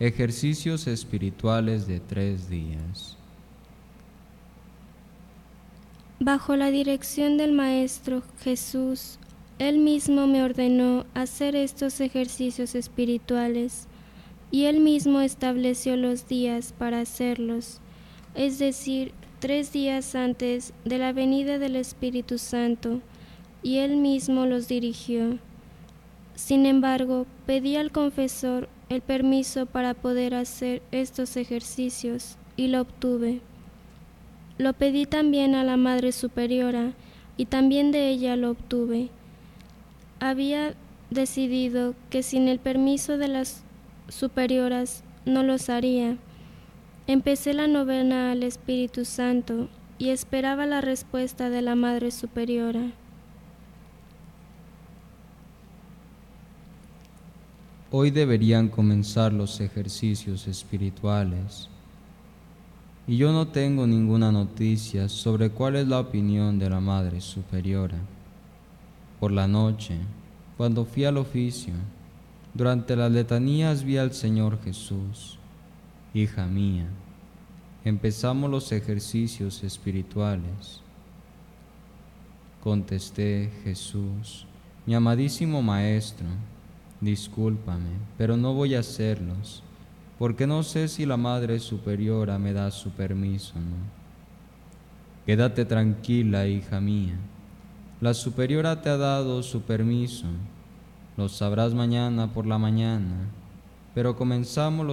Ejercicios espirituales de 3 días. Bajo la dirección del Maestro Jesús, Él mismo me ordenó hacer estos ejercicios espirituales y Él mismo estableció los días para hacerlos, es decir, 3 días antes de la venida del Espíritu Santo, y Él mismo los dirigió. Sin embargo, pedí al confesor el permiso para poder hacer estos ejercicios y lo obtuve. Lo pedí también a la Madre Superiora y también de ella lo obtuve. Había decidido que sin el permiso de las superioras no los haría. Empecé la novena al Espíritu Santo y esperaba la respuesta de la Madre Superiora. Hoy deberían comenzar los ejercicios espirituales. Y yo no tengo ninguna noticia sobre cuál es la opinión de la Madre Superiora. Por la noche, cuando fui al oficio, durante las letanías vi al Señor Jesús. Hija mía, empezamos los ejercicios espirituales. Contesté: Jesús, mi amadísimo Maestro, discúlpame, pero no voy a hacerlos, porque no sé si la Madre Superiora me da su permiso o no. Quédate tranquila, hija mía. La Superiora te ha dado su permiso. Lo sabrás mañana por la mañana, pero comenzamos los